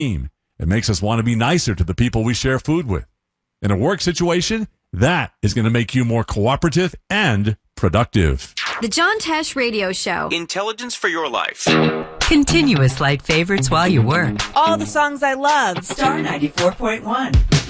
It makes us want to be nicer to the people we share food with. In a work situation, that is going to make you more cooperative and productive. The John Tesh Radio Show. Intelligence for your life. Continuous light favorites while you work. All the songs I love. Star 94.1.